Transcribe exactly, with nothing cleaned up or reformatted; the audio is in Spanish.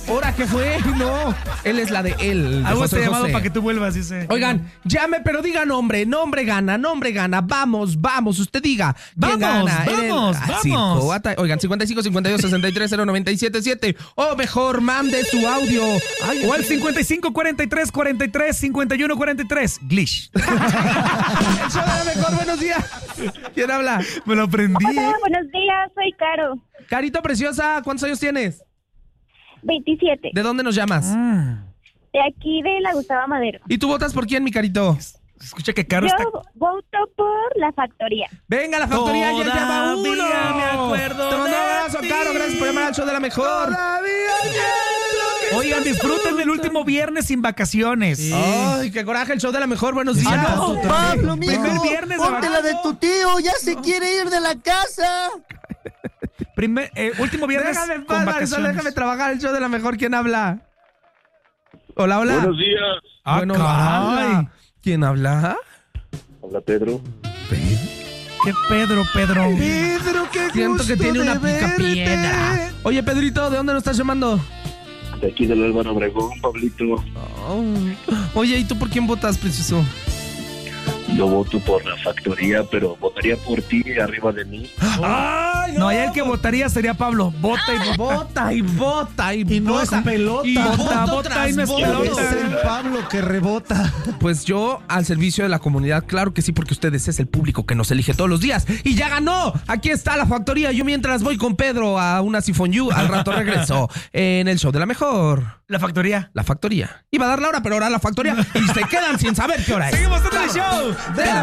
¿Ahora qué fue? No, él es la de él. De Hago José este llamado José. para que tú vuelvas, dice. Oigan, llame, pero diga nombre, nombre gana, nombre gana, vamos, vamos, usted diga. ¿Quién Vamos, gana? En el- vamos, Ah, vamos. circo, ata- Oigan, cincuenta y cinco, cincuenta y dos, sesenta y tres, cero noventa y siete, siete. O mejor, mande su audio. Ay, O al cincuenta y cinco, cuarenta y tres, cuarenta y tres, cincuenta y uno, cuarenta y tres. Glitch. el show de la mejor, buenos días. ¿Quién habla? Me lo aprendí. Hola, ¿eh? buenos días, soy Caro, Carito preciosa, ¿cuántos años tienes? veintisiete, ¿De dónde nos llamas? Mm. de aquí de la Gustavo Madero. ¿Y tú votas por quién, mi Carito? Escucha que Caro Yo está... voto por la factoría. Venga, la factoría ya llama uno. Todavía me acuerdo Te mando un de abrazo, ti. Caro. Gracias por llamar al show de la mejor. Oigan, disfruten del último viernes sin vacaciones. Ay, qué coraje, el show de la mejor. Buenos días. Ah, no. Pablo, mijo, Primer viernes de ponte la de tu tío, ya se quiere ir de la casa. Primer, eh, último viernes Déjame en con paz, Marisol, vacaciones. déjame trabajar el show de la mejor. ¿Quién habla? Hola, hola. Buenos días. Ah, Bueno, caray. habla. ¿Quién habla? Habla Pedro. ¿Qué Pedro, Pedro? Pedro, qué Siento que gusto tiene una de pica verte. piedra. Oye, Pedrito, ¿de dónde nos estás llamando? De aquí del Álvaro Obregón, Pablito. Oh. Oye, ¿y tú por quién votas, precioso? Yo voto por la factoría, pero votaría por ti arriba de mí. ¡Ay, No, allá el que votaría sería Pablo. Vota y vota. Bota y bota y, Y no bota. es pelota. Y Bota, voto bota tras y no es voto. pelota. Es el Pablo que rebota. Pues yo al servicio de la comunidad, claro que sí, porque ustedes es el público que nos elige todos los días. ¡Y ya ganó! Aquí está la factoría. Yo mientras voy con Pedro a una Sifon You, al rato regreso en el show de la mejor. La factoría. La factoría. Iba a dar la hora, pero ahora la factoría. Y se quedan sin saber qué hora es. Seguimos en el show De la